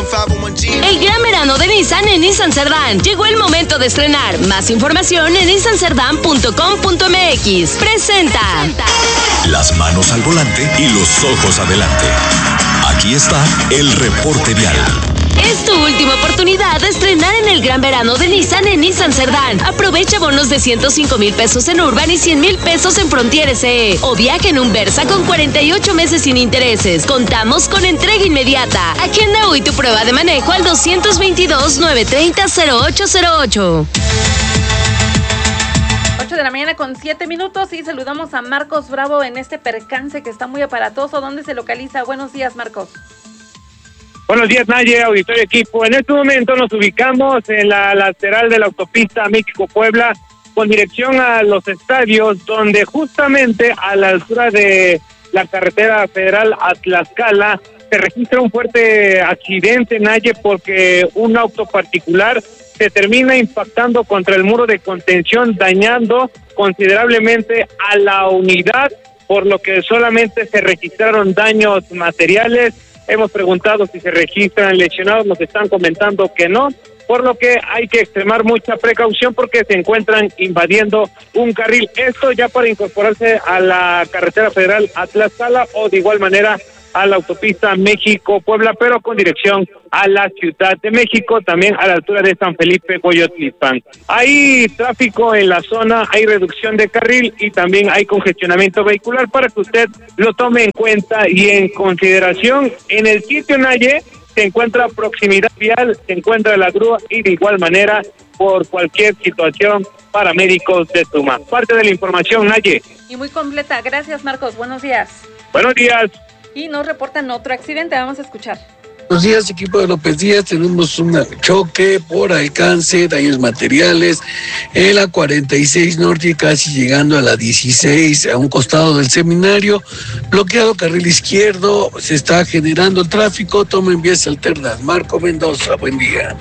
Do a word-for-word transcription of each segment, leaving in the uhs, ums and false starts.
El gran verano de Nissan en Nissan Cerdán. Llegó el momento de estrenar. Más información en nissan cerdán punto com punto m x. Presenta. Las manos al volante y los ojos adelante. Aquí está el reporte vial. Es tu última oportunidad de estrenar en el gran verano de Nissan en Nissan Cerdán. Aprovecha bonos de ciento cinco mil pesos en Urban y cien mil pesos en Frontier S E. O viaja en un Versa con cuarenta y ocho meses sin intereses. Contamos con entrega inmediata. Agenda hoy tu prueba de manejo al dos dos dos, nueve tres cero, cero ocho cero ocho. ocho de la mañana con siete minutos y saludamos a Marcos Bravo en este percance que está muy aparatoso. ¿Dónde se localiza? Buenos días, Marcos. Buenos días, Naye, auditorio equipo. En este momento nos ubicamos en la lateral de la autopista México-Puebla con dirección a los estadios, donde justamente a la altura de la carretera federal a Tlaxcala se registra un fuerte accidente, Naye, porque un auto particular se termina impactando contra el muro de contención, dañando considerablemente a la unidad, por lo que solamente se registraron daños materiales. Hemos preguntado si se registran lesionados, nos están comentando que no, por lo que hay que extremar mucha precaución porque se encuentran invadiendo un carril. Esto ya para incorporarse a la carretera federal a Tlaxcala o de igual manera a la autopista México-Puebla, pero con dirección a la Ciudad de México, también a la altura de San Felipe Coyotlistán. Hay tráfico en la zona, hay reducción de carril y también hay congestionamiento vehicular para que usted lo tome en cuenta y en consideración. En el sitio, Naye, se encuentra proximidad vial, se encuentra la grúa y de igual manera por cualquier situación paramédicos de Suma. Parte de la información, Naye. Y muy completa. Gracias, Marcos. Buenos días. Buenos días. Y nos reportan otro accidente, vamos a escuchar. Buenos días, equipo de López Díaz. Tenemos un choque por alcance, daños materiales en la cuarenta y seis Norte, casi llegando a la dieciséis, a un costado del seminario. Bloqueado carril izquierdo, se está generando el tráfico. Tomen vías alternas. Marco Mendoza, buen día.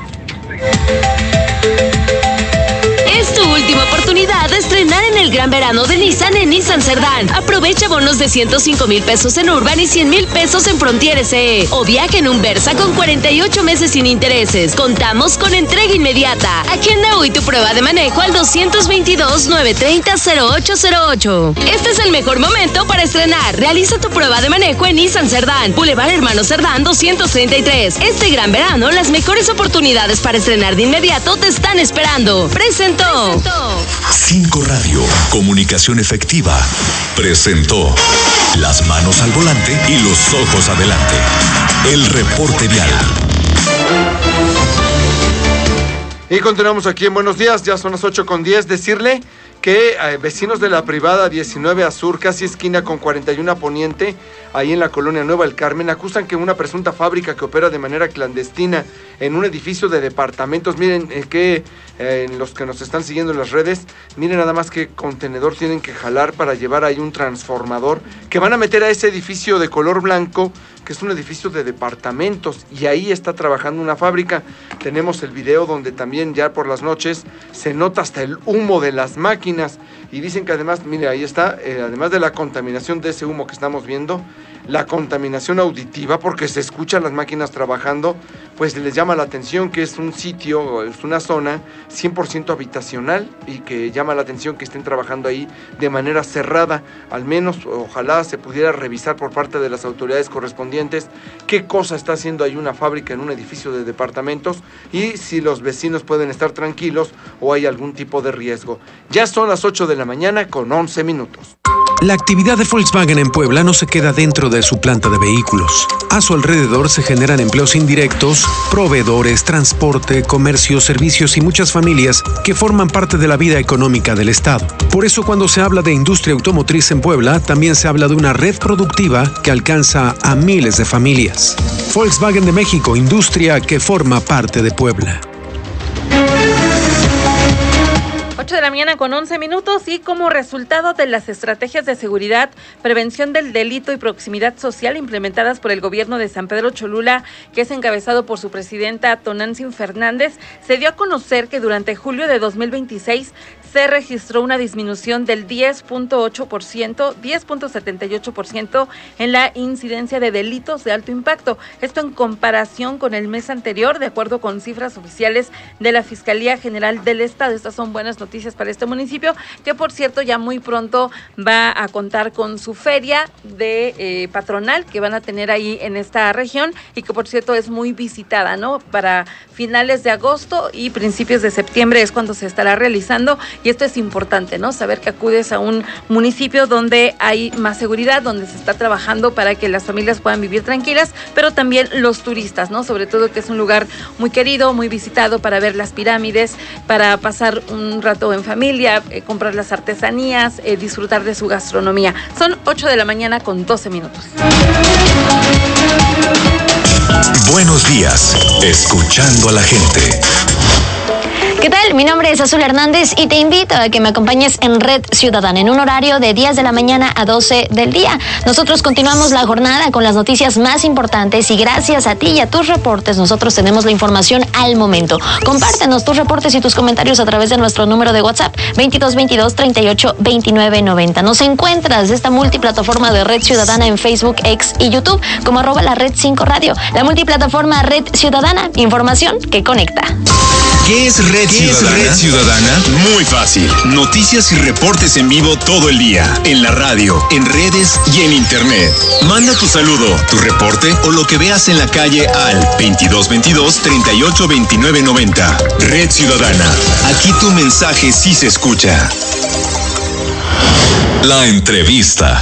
Es tu última oportunidad de estrenar en el gran verano de Nissan en Nissan Cerdán. Aprovecha bonos de ciento cinco mil pesos en Urban y cien mil pesos en Frontier S E. O viaja en un Versa con cuarenta y ocho meses sin intereses. Contamos con entrega inmediata. Agenda hoy tu prueba de manejo al dos dos dos, nueve tres cero, cero ocho cero ocho. Este es el mejor momento para estrenar. Realiza tu prueba de manejo en Nissan Cerdán. Boulevard Hermano Cerdán doscientos treinta y tres. Este gran verano, las mejores oportunidades para estrenar de inmediato te están esperando. Presentó. Cinco Radio, comunicación efectiva, presentó Las manos al volante y los ojos adelante. El reporte vial. Y continuamos aquí en Buenos Días, ya son las ocho con diez. Decirle que eh, vecinos de la privada diecinueve a Sur, casi esquina con cuarenta y uno a Poniente, ahí en la colonia Nueva El Carmen, acusan que una presunta fábrica que opera de manera clandestina en un edificio de departamentos, miren eh, que eh, los que nos están siguiendo en las redes, miren nada más qué contenedor tienen que jalar para llevar ahí un transformador que van a meter a ese edificio de color blanco, que es un edificio de departamentos, y ahí está trabajando una fábrica. Tenemos el video donde también ya por las noches se nota hasta el humo de las máquinas, y dicen que además, mire, ahí está, eh, además de la contaminación de ese humo que estamos viendo, la contaminación auditiva, porque se escuchan las máquinas trabajando, pues les llama la atención que es un sitio, es una zona cien por ciento habitacional, y que llama la atención que estén trabajando ahí de manera cerrada. Al menos, ojalá se pudiera revisar por parte de las autoridades correspondientes qué cosa está haciendo ahí una fábrica en un edificio de departamentos, y si los vecinos pueden estar tranquilos o hay algún tipo de riesgo. Ya son las ocho de la mañana con once minutos. La actividad de Volkswagen en Puebla no se queda dentro de su planta de vehículos. A su alrededor se generan empleos indirectos, proveedores, transporte, comercio, servicios y muchas familias que forman parte de la vida económica del Estado. Por eso, cuando se habla de industria automotriz en Puebla, también se habla de una red productiva que alcanza a miles de familias. Volkswagen de México, industria que forma parte de Puebla. ocho de la mañana con once minutos y como resultado de las estrategias de seguridad, prevención del delito y proximidad social implementadas por el gobierno de San Pedro Cholula, que es encabezado por su presidenta Tonantzin Fernández, se dio a conocer que durante julio de dos mil veintiséis se registró una disminución del diez punto ocho por ciento, diez punto setenta y ocho por ciento en la incidencia de delitos de alto impacto. Esto en comparación con el mes anterior, de acuerdo con cifras oficiales de la Fiscalía General del Estado. Estas son buenas noticias para este municipio, que por cierto ya muy pronto va a contar con su feria de eh, patronal que van a tener ahí en esta región y que por cierto es muy visitada, ¿no? Para finales de agosto y principios de septiembre es cuando se estará realizando, y esto es importante, ¿no? Saber que acudes a un municipio donde hay más seguridad, donde se está trabajando para que las familias puedan vivir tranquilas, pero también los turistas, ¿no? Sobre todo que es un lugar muy querido, muy visitado para ver las pirámides, para pasar un rato en familia, eh, comprar las artesanías, eh, disfrutar de su gastronomía. Son ocho de la mañana con doce minutos. Buenos días, escuchando a la gente. ¿Qué tal? Mi nombre es Azul Hernández y te invito a que me acompañes en Red Ciudadana en un horario de diez de la mañana a doce del día. Nosotros continuamos la jornada con las noticias más importantes y gracias a ti y a tus reportes nosotros tenemos la información al momento. Compártenos tus reportes y tus comentarios a través de nuestro número de WhatsApp veintidós veintidós treinta y ocho veintinueve noventa. Nos encuentras de esta multiplataforma de Red Ciudadana en Facebook, X y YouTube como arroba la Red cinco Radio. La multiplataforma Red Ciudadana, información que conecta. ¿Qué es Red ¿Qué Ciudadana? Es Red Ciudadana? Muy fácil. Noticias y reportes en vivo todo el día. En la radio, en redes y en internet. Manda tu saludo, tu reporte o lo que veas en la calle al veintidós veintidós treinta y ocho veintinueve noventa. Red Ciudadana. Aquí tu mensaje sí se escucha. La entrevista.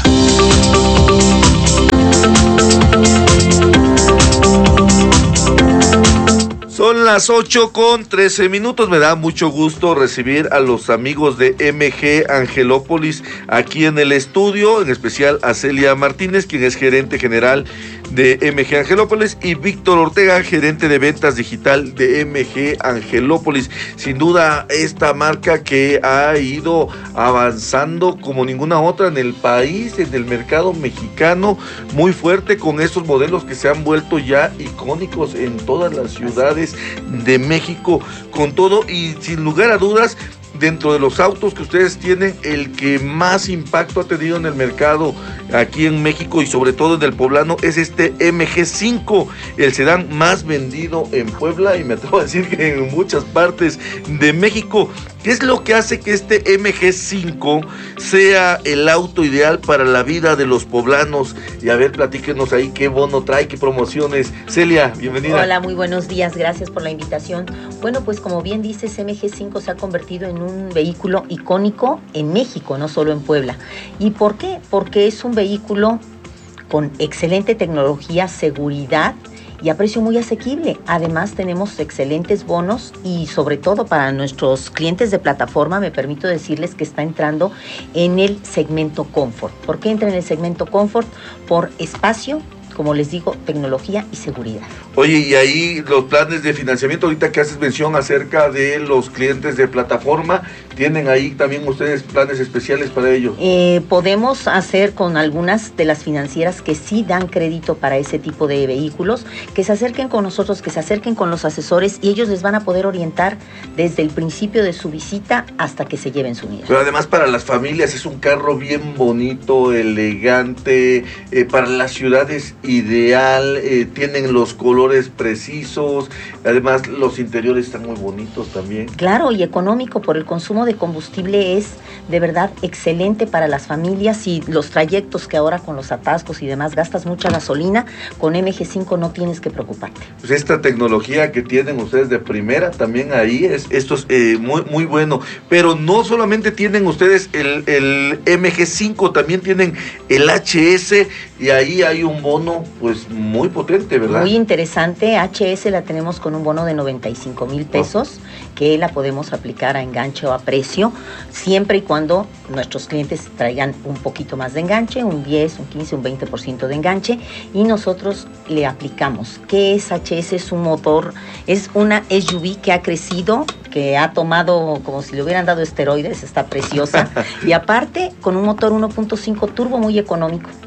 Son las ocho con trece minutos. Me da mucho gusto recibir a los amigos de M G Angelópolis aquí en el estudio, en especial a Celia Martínez, quien es gerente general de M G Angelópolis, y Víctor Ortega, gerente de ventas digital de M G Angelópolis. Sin duda, esta marca que ha ido avanzando como ninguna otra en el país, en el mercado mexicano, muy fuerte con estos modelos que se han vuelto ya icónicos en todas las ciudades de México, con todo, y sin lugar a dudas, dentro de los autos que ustedes tienen, el que más impacto ha tenido en el mercado aquí en México y sobre todo en el poblano es este M G cinco, el sedán más vendido en Puebla y me atrevo a decir que en muchas partes de México. ¿Qué es lo que hace que este M G cinco sea el auto ideal para la vida de los poblanos? Y a ver, platíquenos ahí qué bono trae, qué promociones. Celia, bienvenida. Hola, muy buenos días, gracias por la invitación. Bueno, pues como bien dices, M G cinco se ha convertido en un vehículo icónico en México, no solo en Puebla. ¿Y por qué? Porque es un vehículo con excelente tecnología, seguridad y a precio muy asequible. Además tenemos excelentes bonos y sobre todo para nuestros clientes de plataforma me permito decirles que está entrando en el segmento Comfort. ¿Por qué entra en el segmento Comfort? Por espacio, como les digo, tecnología y seguridad. Oye, y ahí los planes de financiamiento, ahorita que haces mención acerca de los clientes de plataforma, ¿tienen ahí también ustedes planes especiales para ello? Eh, podemos hacer con algunas de las financieras que sí dan crédito para ese tipo de vehículos, que se acerquen con nosotros, que se acerquen con los asesores y ellos les van a poder orientar desde el principio de su visita hasta que se lleven su unidad. Pero además para las familias es un carro bien bonito, elegante, eh, para las ciudades ideal, eh, tienen los colores precisos, además los interiores están muy bonitos también. Claro, y económico por el consumo de combustible es de verdad excelente para las familias y los trayectos que ahora con los atascos y demás gastas mucha gasolina, con M G cinco no tienes que preocuparte. Pues esta tecnología que tienen ustedes de primera también ahí, es, esto es eh, muy, muy bueno, pero no solamente tienen ustedes el, el M G cinco, también tienen el H S y ahí hay un bono pues muy potente, ¿verdad? Muy interesante. H S la tenemos con un bono de noventa y cinco mil pesos, oh. que la podemos aplicar a enganche o a precio, siempre y cuando nuestros clientes traigan un poquito más de enganche, un diez, un quince, un veinte por ciento de enganche, y nosotros le aplicamos. ¿Qué es H S? Es un motor, es una S U V que ha crecido, que ha tomado como si le hubieran dado esteroides, está preciosa, y aparte con un motor uno punto cinco turbo muy económico.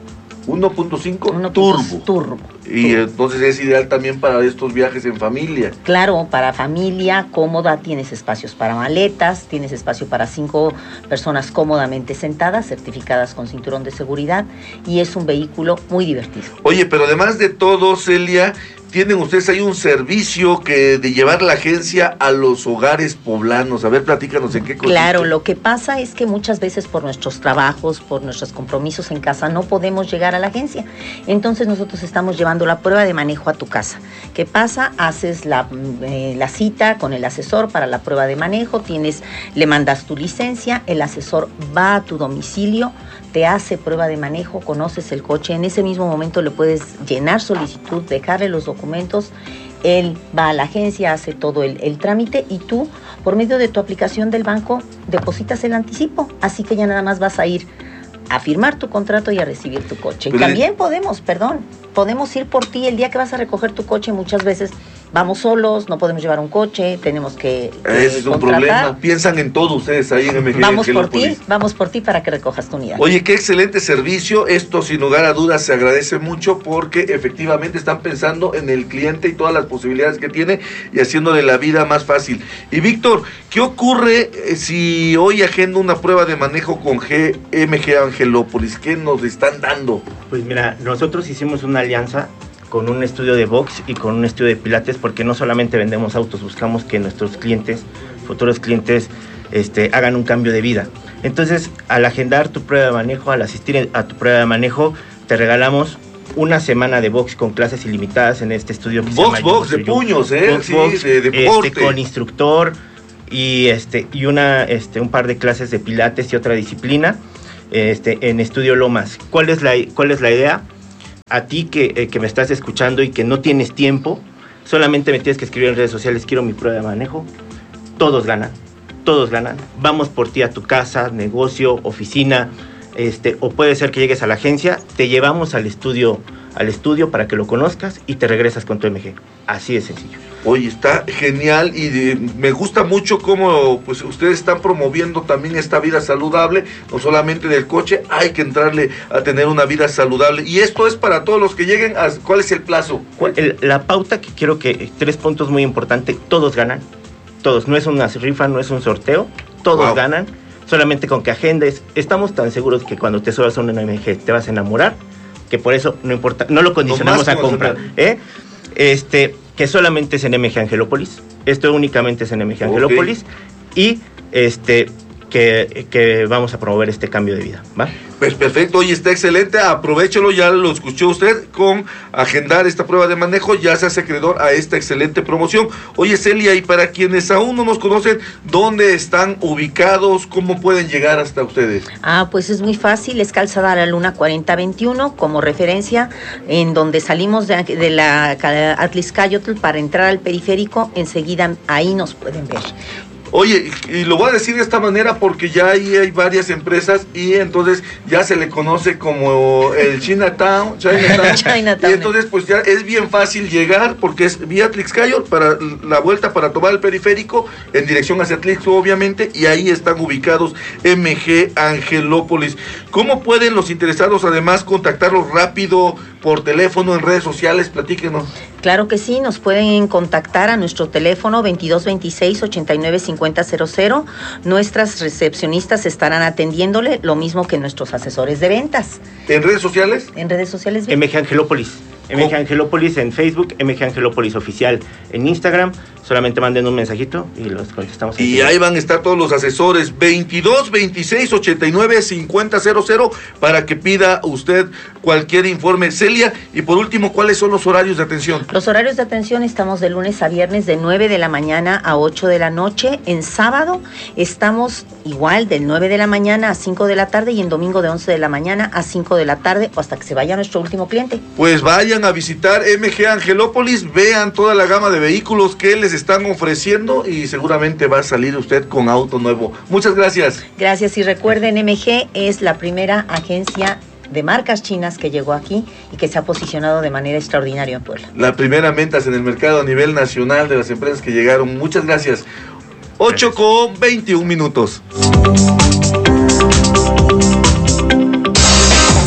uno punto cinco turbo. turbo. Y entonces es ideal también para estos viajes en familia. Claro, para familia, cómoda, tienes espacios para maletas, tienes espacio para cinco personas cómodamente sentadas, certificadas con cinturón de seguridad, y es un vehículo muy divertido. Oye, pero además de todo, Celia, tienen ustedes ahí un servicio que de llevar la agencia a los hogares poblanos. A ver, platícanos en qué consiste. Claro, lo que pasa es que muchas veces por nuestros trabajos, por nuestros compromisos en casa, no podemos llegar a la agencia. Entonces nosotros estamos llevando la prueba de manejo a tu casa. ¿Qué pasa? Haces la, eh, la cita con el asesor para la prueba de manejo, tienes, le mandas tu licencia, el asesor va a tu domicilio, te hace prueba de manejo, conoces el coche, en ese mismo momento le puedes llenar solicitud, dejarle los documentos, él va a la agencia, hace todo el, el trámite y tú, por medio de tu aplicación del banco, depositas el anticipo, así que ya nada más vas a ir a firmar tu contrato y a recibir tu coche. Pero También el... podemos, perdón, podemos ir por ti el día que vas a recoger tu coche. Muchas veces vamos solos, no podemos llevar un coche, tenemos que, que Ese es un contratar. problema. Piensan en todo ustedes ahí en M G. Vamos por ti, vamos por ti para que recojas tu unidad. Oye, qué excelente servicio. Esto sin lugar a dudas se agradece mucho porque efectivamente están pensando en el cliente y todas las posibilidades que tiene y haciéndole la vida más fácil. Y Víctor, ¿qué ocurre eh, si hoy agendo una prueba de manejo con G, M G Angelópolis? ¿Qué nos están dando? Pues mira, nosotros hicimos una alianza con un estudio de box y con un estudio de pilates, porque no solamente vendemos autos, buscamos que nuestros clientes, futuros clientes, este, hagan un cambio de vida. Entonces, al agendar tu prueba de manejo, al asistir a tu prueba de manejo, te regalamos una semana de box con clases ilimitadas en este estudio que box, se llama box, de puños, ¿eh? Box, sí, box, de deporte. Este, con instructor y, este, y una, este, un par de clases de pilates y otra disciplina este, en Estudio Lomas. ¿Cuál es la, cuál es la idea? A ti que, eh, que me estás escuchando y que no tienes tiempo, solamente me tienes que escribir en redes sociales, quiero mi prueba de manejo. Todos ganan, todos ganan. Vamos por ti a tu casa, negocio, oficina, este, o puede ser que llegues a la agencia, te llevamos al estudio, al estudio para que lo conozcas y te regresas con tu M G. Así de sencillo. Oye, está genial y de, me gusta mucho cómo pues ustedes están promoviendo también esta vida saludable, no solamente del coche, hay que entrarle a tener una vida saludable. Y esto es para todos los que lleguen. A, ¿cuál es el plazo? El, la pauta que quiero que, tres puntos muy importantes, todos ganan, todos, no es una rifa, no es un sorteo, todos wow. ganan, solamente con que agendes. Estamos tan seguros que cuando te subas a una M G te vas a enamorar, que por eso no importa, no lo condicionamos no a compra, ¿eh? Este... que solamente es en M G Angelópolis, esto únicamente es en M G Angelópolis, okay. y este que, que vamos a promover este cambio de vida, ¿va? Pues perfecto, oye, está excelente, aprovechalo, ya lo escuchó usted, con agendar esta prueba de manejo, ya se hace acreedor a esta excelente promoción. Oye, Celia, y para quienes aún no nos conocen, ¿dónde están ubicados? ¿Cómo pueden llegar hasta ustedes? Ah, pues es muy fácil, es Calzada La Luna cuarenta veintiuno, como referencia, en donde salimos de, de la Atlixcáyotl para entrar al periférico, enseguida ahí nos pueden ver. Oye, y lo voy a decir de esta manera porque ya ahí hay varias empresas y entonces ya se le conoce como el Chinatown, Chinatown, Chinatown. Y entonces pues ya es bien fácil llegar porque es vía Atlixcáyotl para la vuelta para tomar el periférico en dirección hacia Atlixco obviamente, y ahí están ubicados M G Angelópolis. ¿Cómo pueden los interesados además contactarlos rápido por teléfono, en redes sociales? Platíquenos. Claro que sí, nos pueden contactar a nuestro teléfono veintidós veintiséis ochenta y nueve cincuenta cero cero. Nuestras recepcionistas estarán atendiéndole, lo mismo que nuestros asesores de ventas. ¿En redes sociales? En redes sociales. Bien. M G Angelópolis. M G Angelópolis en Facebook, M G Angelópolis Oficial en Instagram. Solamente manden un mensajito y los contestamos. Y ahí van a estar todos los asesores. veintidós veintiséis ochenta y nueve cincuenta cero cero para que pida usted cualquier informe. Celia, y por último, ¿cuáles son los horarios de atención? Los horarios de atención estamos de lunes a viernes de nueve de la mañana a ocho de la noche. En sábado estamos igual de nueve de la mañana a cinco de la tarde y en domingo de once de la mañana a cinco de la tarde o hasta que se vaya nuestro último cliente. Pues vayan a visitar M G Angelópolis, vean toda la gama de vehículos que les están ofreciendo y seguramente va a salir usted con auto nuevo. Muchas gracias. Gracias, y recuerden, M G es la primera agencia de marcas chinas que llegó aquí y que se ha posicionado de manera extraordinaria en Puebla. La primera ventas en el mercado a nivel nacional de las empresas que llegaron. Muchas gracias. ocho con veintiún minutos.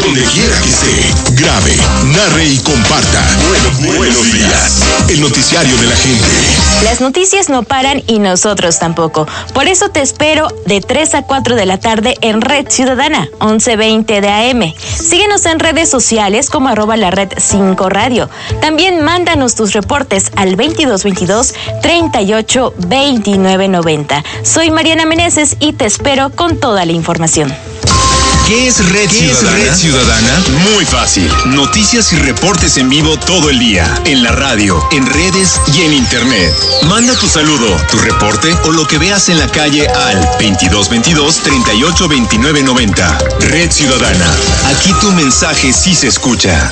donde quiera que esté. Grabe, narre y comparta. Buenos, buenos días. El noticiario de la gente. Las noticias no paran y nosotros tampoco. Por eso te espero de tres a cuatro de la tarde en Red Ciudadana, once veinte de A M. Síguenos en redes sociales como arroba la red cinco radio. También mándanos tus reportes al veintidós veintidós, treinta y ocho, veintinueve noventa. Soy Mariana Meneses y te espero con toda la información. ¿Qué es Red ¿Qué Ciudadana? Es Red Ciudadana? Muy fácil. Noticias y reportes en vivo todo el día. En la radio, en redes y en internet. Manda tu saludo, tu reporte o lo que veas en la calle al veintidós veintidós, treinta y ocho, veintinueve noventa. Red Ciudadana. Aquí tu mensaje sí se escucha.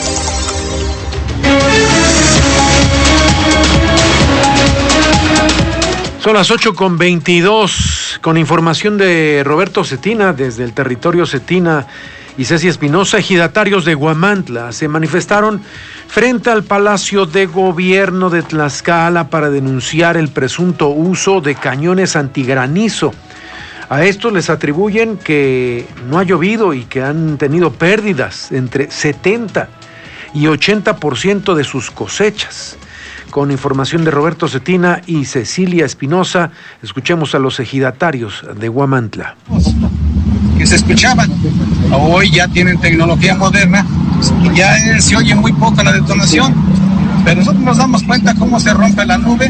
Son las ocho con veintidós, con información de Roberto Cetina, desde el territorio Cetina y Ceci Espinosa. Ejidatarios de Huamantla se manifestaron frente al Palacio de Gobierno de Tlaxcala para denunciar el presunto uso de cañones antigranizo. A estos les atribuyen que no ha llovido y que han tenido pérdidas entre setenta y ochenta por ciento de sus cosechas. Con información de Roberto Cetina y Cecilia Espinosa, escuchemos a los ejidatarios de Huamantla. Que se escuchaban, hoy ya tienen tecnología moderna, ya se oye muy poca la detonación, pero nosotros nos damos cuenta cómo se rompe la nube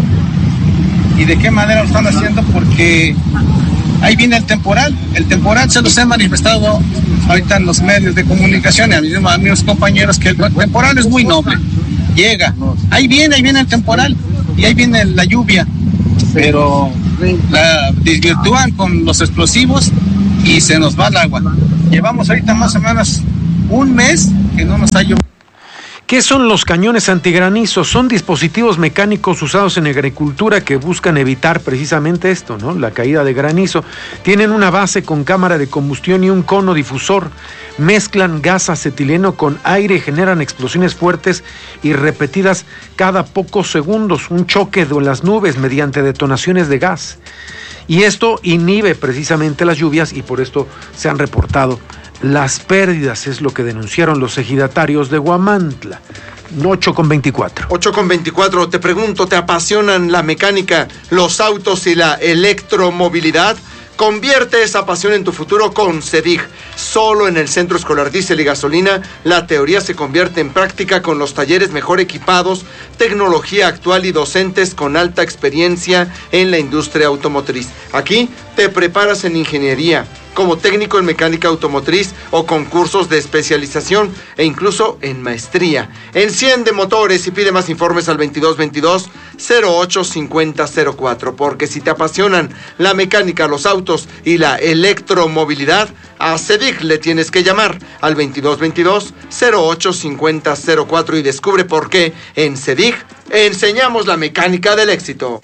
y de qué manera lo están haciendo, porque ahí viene el temporal. El temporal se los he manifestado ahorita en los medios de comunicación y a mis, a mis compañeros que el temporal es muy noble. Llega, ahí viene, ahí viene el temporal y ahí viene la lluvia, pero la desvirtúan con los explosivos y se nos va el agua. Llevamos ahorita más o menos un mes que no nos ha llovido. ¿Qué son los cañones antigranizo? Son dispositivos mecánicos usados en agricultura que buscan evitar precisamente esto, ¿no? La caída de granizo. Tienen una base con cámara de combustión y un cono difusor. Mezclan gas acetileno con aire y generan explosiones fuertes y repetidas cada pocos segundos. Un choque de las nubes mediante detonaciones de gas. Y esto inhibe precisamente las lluvias y por esto se han reportado las pérdidas, es lo que denunciaron los ejidatarios de Huamantla. ocho con veinticuatro. ocho con veinticuatro. Te pregunto, ¿te apasionan la mecánica, los autos y la electromovilidad? Convierte esa pasión en tu futuro con CEDIG. Solo en el Centro Escolar Diésel y Gasolina, la teoría se convierte en práctica con los talleres mejor equipados, tecnología actual y docentes con alta experiencia en la industria automotriz. Aquí te preparas en ingeniería, como técnico en mecánica automotriz o con cursos de especialización e incluso en maestría. Enciende motores y pide más informes al veintidós veintidós, cero ocho cincuenta cero cuatro, porque si te apasionan la mecánica, los autos y la electromovilidad, a CEDIG le tienes que llamar al veintidós veintidós, cero ocho cincuenta cero cuatro y descubre por qué en CEDIG enseñamos la mecánica del éxito.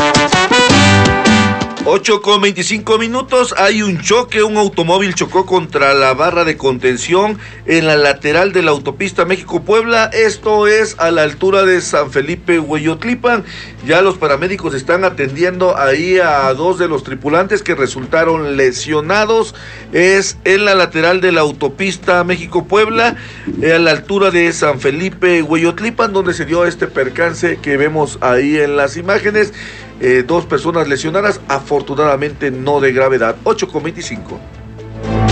ocho con veinticinco minutos, hay un choque, un automóvil chocó contra la barra de contención en la lateral de la autopista México-Puebla, esto es a la altura de San Felipe Hueyotlipan. Ya los paramédicos están atendiendo ahí a dos de los tripulantes que resultaron lesionados, es en la lateral de la autopista México-Puebla, a la altura de San Felipe Hueyotlipan, donde se dio este percance que vemos ahí en las imágenes. Eh, dos personas lesionadas, afortunadamente no de gravedad. ocho con veinticinco.